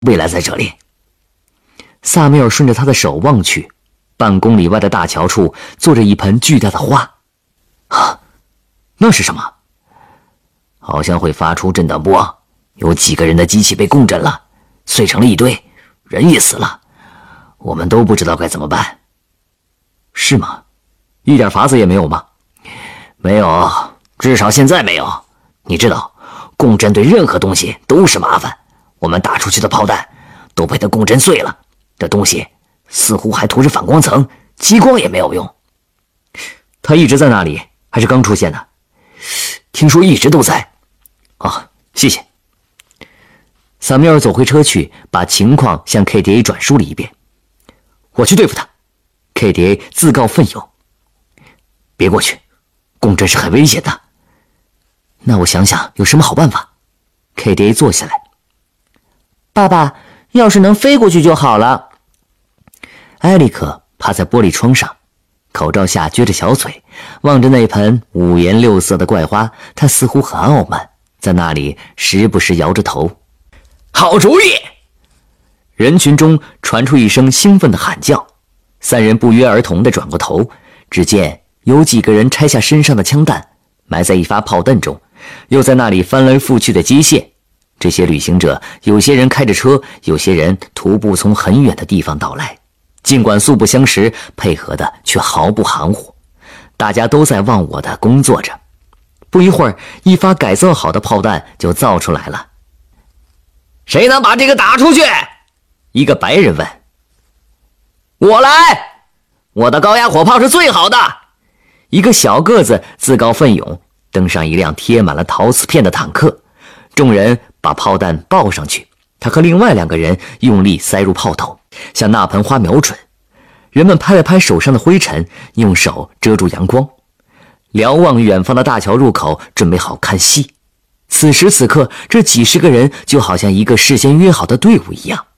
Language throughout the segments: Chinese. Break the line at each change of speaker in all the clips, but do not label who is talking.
未来在这里。萨缪尔顺着他的手望去，半公里外的大桥处坐着一盆巨大的花。啊，那是什么？好像会发出震荡波，有几个人的机器被共振了，碎成了一堆，人也死了，我们都不知道该怎么办。是吗？一点法子也没有吗？没有，至少现在没有。你知道，共振对任何东西都是麻烦，我们打出去的炮弹都被它共振碎了，这东西似乎还涂着反光层，激光也没有用。他一直在那里，还是刚出现的？听说一直都在。啊，谢谢。萨缪尔走回车去，把情况向 KDA 转述了一遍。我去对付他。KDA 自告奋勇。别过去，共振是很危险的。那我想想有什么好办法。KDA 坐下来。
爸爸，要是能飞过去就好了。
埃里克趴在玻璃窗上，口罩下撅着小嘴，望着那盆五颜六色的怪花，他似乎很傲慢，在那里时不时摇着头。好主意！人群中传出一声兴奋的喊叫，三人不约而同地转过头，只见有几个人拆下身上的枪弹，埋在一发炮弹中，又在那里翻来覆去的接线。这些旅行者，有些人开着车，有些人徒步从很远的地方到来，尽管素不相识，配合的却毫不含糊。大家都在忘我的工作着。不一会儿，一发改造好的炮弹就造出来了。谁能把这个打出去？一个白人问。我来，我的高压火炮是最好的。一个小个子自告奋勇，登上一辆贴满了陶瓷片的坦克。众人把炮弹抱上去，他和另外2个人用力塞入炮头，向那盆花瞄准。人们拍了拍手上的灰尘，用手遮住阳光，瞭望远方的大桥入口，准备好看戏。此时此刻，这几十个人就好像一个事先约好的队伍一样。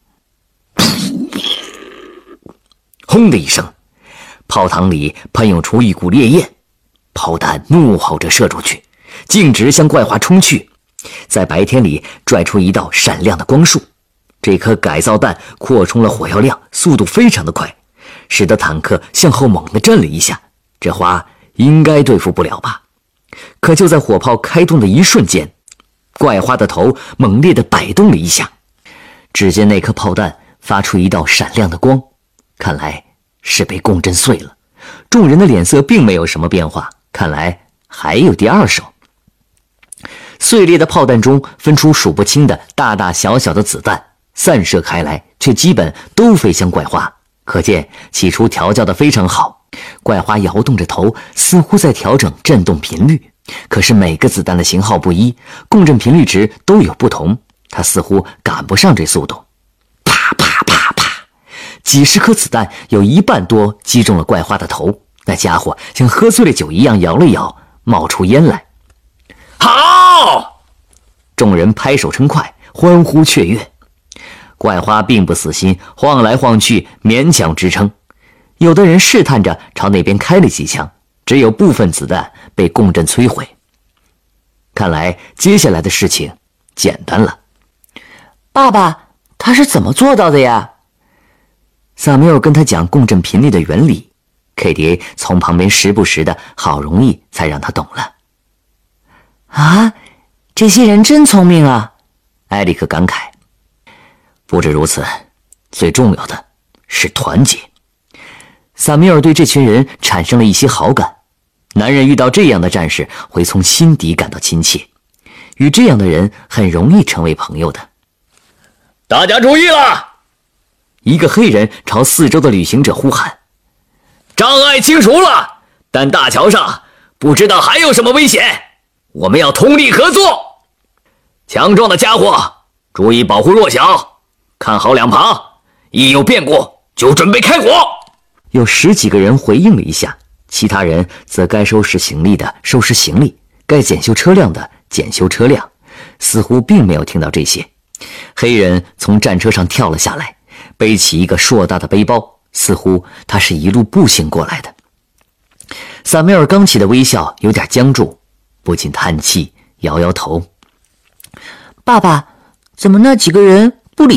轰的一声，炮膛里喷涌出一股烈焰，炮弹怒吼着射出去，径直向怪花冲去，在白天里拽出一道闪亮的光束。这颗改造弹扩充了火药量，速度非常的快，使得坦克向后猛地震了一下。这花应该对付不了吧？可就在火炮开动的一瞬间，怪花的头猛烈地摆动了一下，只见那颗炮弹发出一道闪亮的光，看来是被共振碎了。众人的脸色并没有什么变化，看来还有第二手。碎裂的炮弹中分出数不清的大大小小的子弹，散射开来，却基本都飞向怪花。可见起初调教得非常好，怪花摇动着头，似乎在调整振动频率。可是每个子弹的型号不一，共振频率值都有不同，它似乎赶不上这速度。啪啪啪啪，几十颗子弹有一半多击中了怪花的头，那家伙像喝醉了酒一样摇了摇，冒出烟来。好！众人拍手称快，欢呼雀跃。怪花并不死心，晃来晃去，勉强支撑。有的人试探着朝那边开了几枪，只有部分子弹被共振摧毁。看来接下来的事情简单了。
爸爸，他是怎么做到的呀？
萨缪尔跟他讲共振频率的原理， KDA 从旁边时不时的，好容易才让他懂了。
啊，这些人真聪明啊！
埃里克感慨。不止如此，最重要的是团结。萨缪尔对这群人产生了一些好感。男人遇到这样的战士，会从心底感到亲切，与这样的人很容易成为朋友的。大家注意了！一个黑人朝四周的旅行者呼喊：障碍清除了，但大桥上不知道还有什么危险，我们要通力合作。强壮的家伙注意保护弱小，看好两旁，一有变故就准备开火。有10几个人回应了一下，其他人则该收拾行李的收拾行李，该检修车辆的检修车辆，似乎并没有听到这些。黑人从战车上跳了下来，背起一个硕大的背包，似乎他是一路步行过来的。萨缪尔刚起的微笑有点僵住，不禁叹气，摇摇头。
爸爸，怎么那几个人